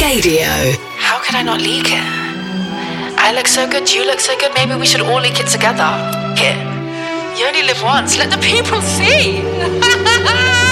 Radio. How could I not leak it? I look so good, you look so good, maybe we should all leak it together. Here. You only live once, let the people see!